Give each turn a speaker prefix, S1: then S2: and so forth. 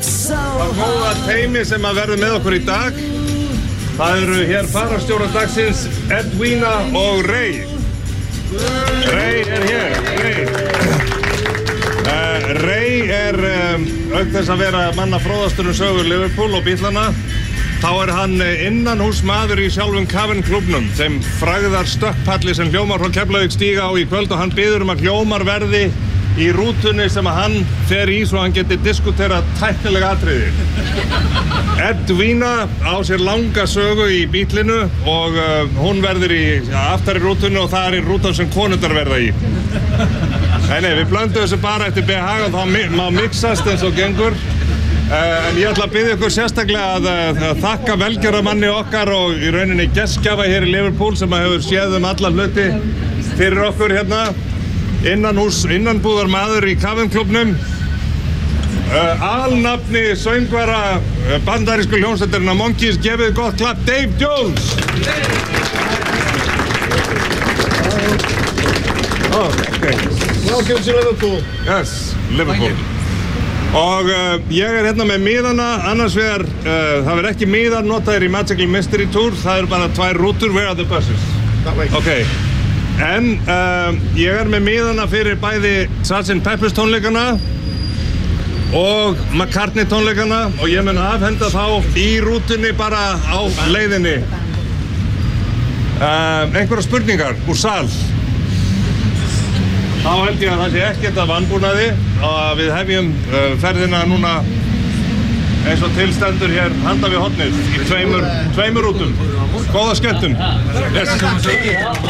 S1: Það góða teymi sem að verða með okkur í dag. Það eru hér fararstjórar dagsins Edwina og Ray. Ray er hér, Ray er auk þess að vera manna fróðastur sögur Liverpool og Bítlana. Þá er hann innanhúsmaður í sjálfum Cavern klúbbnum, þeim frægðar stökkpalli sem hljómar frá Keflavík stíga á í kvöld og hann biður að hljómar verði í rútunni sem að hann fer í svo hann geti diskuterað tæknilega atriði. Edwina á sér langa sögu í Bítlinu og hún verður í aftar í rútunni og það er rútan sem konundar verða í. Nei, við blöndum þessu bara eftir behag og þá má mixast eins og gengur. En ég ætla að biðja ykkur sérstaklega að þakka velgjörðarmanni okkar og í rauninni gestgjafa hér í Liverpool sem hefur séð alla hluti fyrir okkur hérna. Innanbúðar maður í Cavern klúbbnum. Alnafni söngvara bandarísku hljómsveitarinnar Monkeys, gefið gott klapp, Dave Jones! Oh, okay.
S2: Welcome to Liverpool.
S1: Yes, Liverpool. Og ég er hérna með miðana, annars vegar, það verður ekki miðar notaðir í Magical Mystery Tour, það eru bara 2 rútur, where are the buses?
S2: That way.
S1: Okay. En ég er með miðana fyrir bæði Sgt. Pepper's tónleikana og McCartney tónleikana og ég mun afhenda þá í rútunni bara á leiðinni. Einhverjar spurningar úr sal? Þá held ég að það sé ekkert af vanbúnaði og að við hefjum ferðina núna eins og tilstendur hér handa við hornið í tveimur rútum. Góða skemmtun! Yes.